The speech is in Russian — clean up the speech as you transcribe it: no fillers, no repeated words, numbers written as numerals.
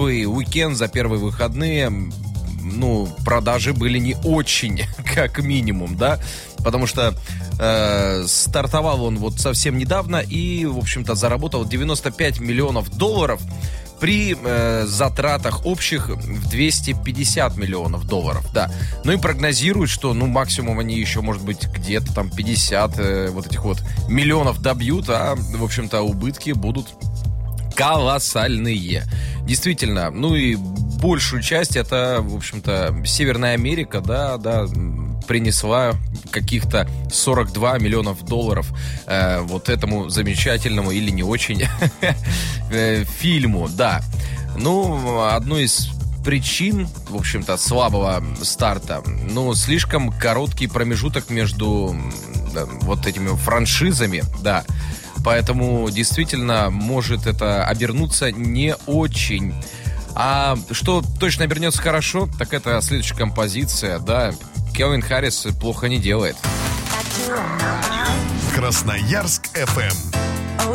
уикенд, за первые выходные, продажи были не очень, как минимум, да, потому что стартовал он вот совсем недавно и, в общем-то, заработал $95 миллионов при затратах общих в $250 миллионов, да. Ну и прогнозируют, что, максимум они еще, может быть, где-то там 50 вот этих вот миллионов добьют, а, в общем-то, убытки будут колоссальные. Действительно, и большую часть это, в общем-то, Северная Америка, да, принесла каких-то $42 миллионов вот этому замечательному или не очень фильму, да. Одной из причин, в общем-то, слабого старта, слишком короткий промежуток между вот этими франшизами, да. Поэтому действительно может это обернуться не очень. А что точно обернется хорошо, так это следующая композиция, да. Кельвин Харрис плохо не делает. Красноярск FM.